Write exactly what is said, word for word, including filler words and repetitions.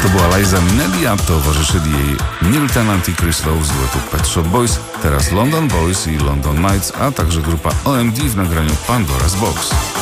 To była Liza Minnelli, a towarzyszyli jej Neil Tennant i Chris Lowe z duetu Pet Shop Boys, teraz London Boys i London Nights, a także grupa O M D w nagraniu Pandora's Box.